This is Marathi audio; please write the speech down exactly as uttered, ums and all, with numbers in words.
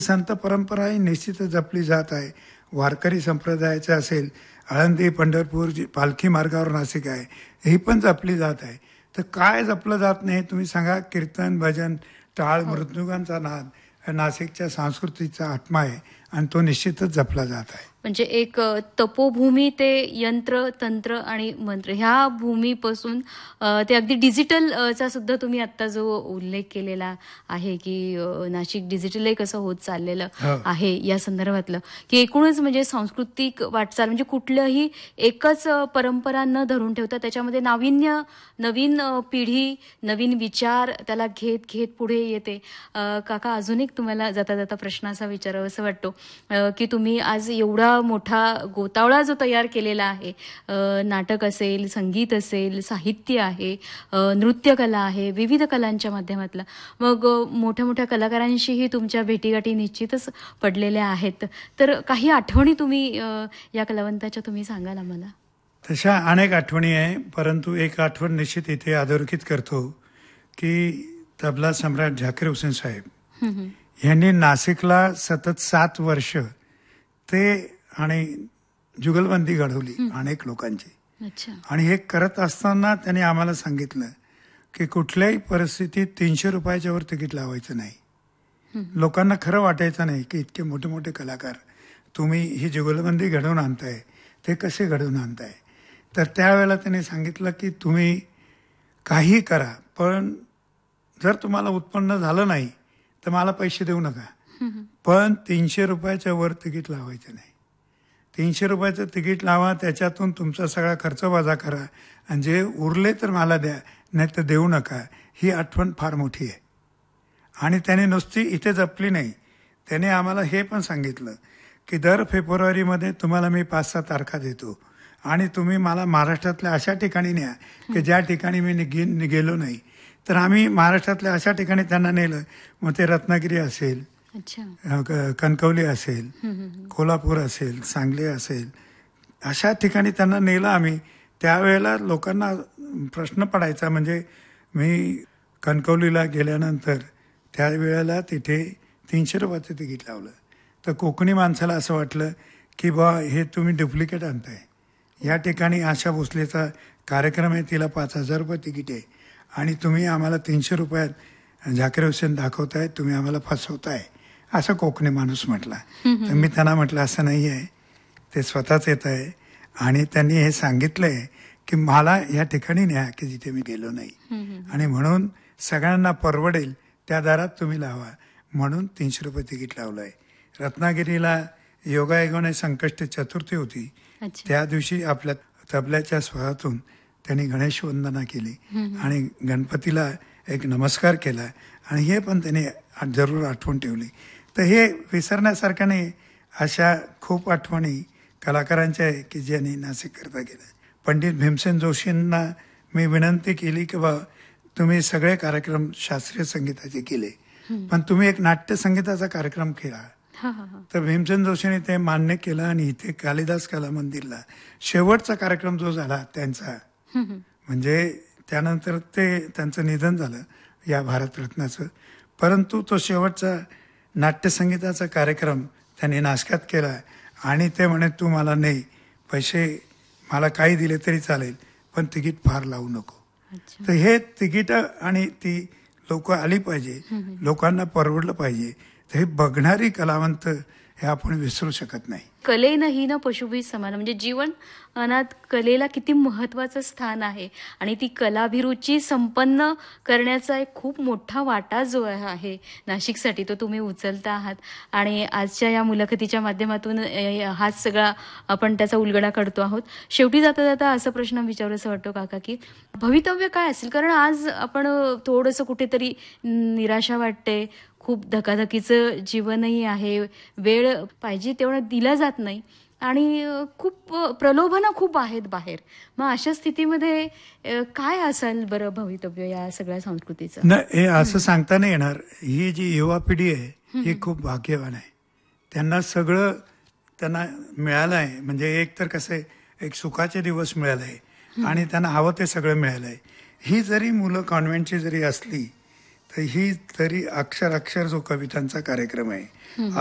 संत परंपरा ही निश्चितच जपली जात आहे. वारकरी संप्रदायाचं असेल, आळंदी पंढरपूर जी पालखी मार्गावर नाशिक आहे, ही पण जपली जात आहे. तर काय जपलं जात नाही तुम्ही सांगा? कीर्तन, भजन, टाळ, हो. मृदुंगांचा नाद नाशिकच्या संस्कृतीचा आत्मा आहे आणि तो निश्चितच जपला जात आहे. म्हणजे एक अ, तपोभूमी ते यंत्र, तंत्र आणि मंत्र ह्या भूमीपासून अ, ते अगदी डिजिटल अ, चा सुद्धा तुम्ही आत्ता जो उल्लेख केलेला आहे, की अ, नाशिक डिजिटलही कसं होत चाललेलं हो. आहे या संदर्भातलं, की एकूणच म्हणजे सांस्कृतिक वाटचाल म्हणजे कुठलंही एकच अ, परंपरा न धरून ठेवता त्याच्यामध्ये नाविन्य, नवीन अ, पिढी, नवीन विचार त्याला घेत घेत पुढे येते. अ, काका अजून एक तुम्हाला जाता जाता प्रश्न असा विचारावासा वाटतो, अ, की तुम्ही आज एवढा मोठा गोतावळा जो तयार केलेला आहे, अ, नाटक असेल, संगीत असेल, साहित्य आहे, अ, नृत्यकला आहे, विविध कलांच्या माध्यमातला, मग अ, मोठ्या मोठ्या कलाकारांशीही तुमच्या भेटीगाठी निश्चितच पडलेल्या आहेत. तर काही आठवणी तुम्ही अ, या कलावंताच्या तुम्ही सांगाल आम्हाला? तशा अनेक आठवणी आहे, परंतु एक आठवण निश्चित इथे अधोरेखित करतो, की तबला सम्राट झाकीर हुसेन साहेब हं, हं. यांनी नाशिकला सतत सात वर्ष ते आणि जुगलबंदी घडवली अनेक लोकांची. अच्छा. आणि हे करत असताना त्यांनी आम्हाला सांगितलं की कुठल्याही परिस्थितीत तीनशे रुपयाच्या वर तिकीट लावायचं नाही. लोकांना खरं वाटायचं नाही की इतके मोठे मोठे कलाकार तुम्ही ही जुगलबंदी घडवून आणताय, ते कसे घडवून आणताय. तर त्यावेळेला त्यांनी सांगितलं की तुम्ही काही करा, पण जर तुम्हाला उत्पन्न झालं नाही तर मला पैसे देऊ नका, पण तीनशे रुपयाच्या वर तिकीट लावायचं नाही. तीनशे रुपयाचं तिकीट लावा, त्याच्यातून तुमचा सगळा खर्च वजा करा आणि जे उरले तर मला द्या, नाही तर देऊ नका. ही आठवण फार मोठी आहे. आणि त्याने नुसती इथे जपली नाही, त्याने आम्हाला हे पण सांगितलं की दर फेब्रुवारीमध्ये तुम्हाला मी पाच सहा तारखा देतो आणि तुम्ही मला महाराष्ट्रातल्या अशा ठिकाणी न्या की ज्या ठिकाणी मी निगे गेलो नाही. तर आम्ही महाराष्ट्रातल्या अशा ठिकाणी त्यांना नेलं. मग ते रत्नागिरी असेल, अच्छा. अ, क- कणकवली असेल, हं, हं, हं. कोल्हापूर असेल, सांगली असेल, अशा ठिकाणी त्यांना नेलं आम्ही. त्यावेळेला लोकांना प्रश्न पडायचा, म्हणजे मी कणकवलीला गेल्यानंतर त्यावेळेला तिथे तीनशे रुपयाचं तिकीट लावलं, तर कोकणी माणसाला असं वाटलं की बा हे तुम्ही डुप्लिकेट आणताय. या ठिकाणी आशा भोसलेचा कार्यक्रम आहे, तिला पाच हजार रुपये तिकीट आहे आणि तुम्ही आम्हाला तीनशे रुपयात झाकीर हुसेन दाखवताय, तुम्ही आम्हाला फसवताय, असं कोकणी माणूस म्हटला. तर मी त्यांना म्हटलं असं नाही आहे, ते स्वतःच येत आहे आणि त्यांनी हे सांगितलंय की मला या ठिकाणी न्या की जिथे मी गेलो नाही आणि म्हणून सगळ्यांना परवडेल त्या दरात तुम्ही लावा, म्हणून तीनशे रुपये तिकीट लावलंय. रत्नागिरीला योगायोगाने संकष्टी चतुर्थी होती. अच्छा. त्या दिवशी आपल्या तबल्याच्या स्वरातून त्यांनी गणेश वंदना केली आणि गणपतीला एक नमस्कार केला आणि हे पण त्यांनी जरूर आठवण ठेवली. तर हे विसरण्यासारखं नाही. अशा खूप आठवणी कलाकारांच्या आहे की ज्यांनी नाशिक करता केलं. पंडित भीमसेन जोशींना मी विनंती केली की बा तुम्ही सगळे कार्यक्रम शास्त्रीय संगीताचे केले, पण तुम्ही एक नाट्य संगीताचा कार्यक्रम केला. हा हा हा. तर भीमसेन जोशीने ते मान्य केलं आणि इथे कालिदास कला मंदिरला शेवटचा कार्यक्रम जो झाला त्यांचा, म्हणजे त्यानंतर ते त्यांचं निधन झालं या भारतरत्नाचं, परंतु तो शेवटचा नाट्यसंगीताचा कार्यक्रम त्यांनी नाशकात केला आणि ते म्हणे तू मला नाही, पैसे मला काही दिले तरी चालेल, पण तिकीट फार लावू नको. अच्छा. तर हे तिकीट आणि ती लोक आली पाहिजे, लोकांना परवडलं पाहिजे. तर हे बघणारी कलावंत हे आपण विसरू शकत नाही. कलेनं ही न पशुभी समान, म्हणजे जीवनात कलेला किती महत्वाचं स्थान आहे आणि ती कलाभिरुची संपन्न करण्याचा एक खूप मोठा वाटा जो आहे नाशिकसाठी, तो तुम्ही उचलता आहात. आणि आजच्या या मुलाखतीच्या माध्यमातून अ, हाच सगळा आपण त्याचा उलगडा काढतो आहोत. शेवटी जाता जाता असा प्रश्न विचारायचा वाटतो काका, की भवितव्य काय असेल? कारण आज आपण अ, थोडंसं कुठेतरी निराशा वाटते, खूप धकाधकीचं जीवनही आहे, वेळ पाहिजे तेवढा दिला जात नाही आणि अ, खूप अ, प्रलोभनं खूप आहेत बाहेर. मग अशा स्थितीमध्ये अ, काय असेल बरं भवितव्य या सगळ्या संस्कृतीचं? न हे असं सांगता नाही येणार. ही जी युवा पिढी आहे ही खूप भाग्यवान आहे. त्यांना सगळं त्यांना मिळालं आहे. म्हणजे एक तर कसं आहे, एक सुखाचे दिवस मिळाले आहे आणि त्यांना हवं ते सगळं मिळालं आहे. ही जरी मुलं कॉन्व्हेंटची जरी असली तर ही तरी अक्षर अक्षर जो कवितांचा कार्यक्रम आहे